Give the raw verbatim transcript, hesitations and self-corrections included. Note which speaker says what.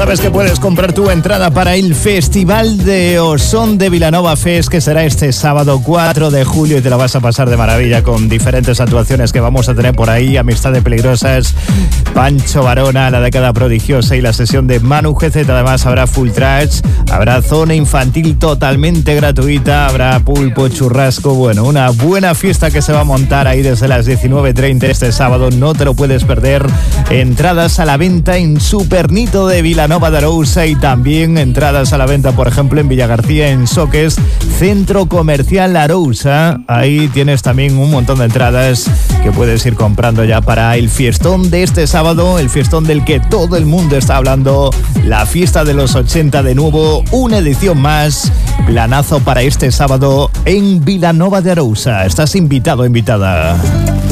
Speaker 1: sabes que puedes comprar tu entrada para el Festival de Osón de Vilanova Fest, que será este sábado cuatro de julio, y te la vas a pasar de maravilla con diferentes actuaciones que vamos a tener por ahí. Amistades Peligrosas, Pancho Varona, La Década Prodigiosa y la sesión de Manu G Z. Además habrá full trash, habrá zona infantil totalmente gratuita, habrá pulpo, churrasco. Bueno, una buena fiesta que se va a montar ahí desde las diecinueve treinta este sábado. No te lo puedes perder. Entradas a la venta en Supernito de Vilanova de Arousa y también entradas a la venta, por ejemplo, en Villagarcía, en Soques, Centro Comercial Arousa. Ahí tienes también un montón de entradas que puedes ir comprando ya para el fiestón de este sábado, el fiestón del que todo el mundo está hablando, la fiesta de los ochenta de nuevo, una edición más, planazo para este sábado en Vilanova de Arousa. Estás invitado, invitada.